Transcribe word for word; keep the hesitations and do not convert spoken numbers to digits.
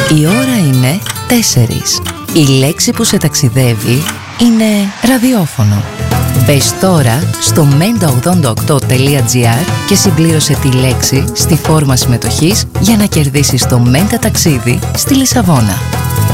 Η ώρα είναι τέσσερις. Η λέξη που σε ταξιδεύει είναι ραδιόφωνο. Μπες τώρα στο μέντα ογδόντα οκτώ τελεία τζι άρ και συμπλήρωσε τη λέξη στη φόρμα συμμετοχής για να κερδίσεις το Μέντα ταξίδι στη Λισαβόνα.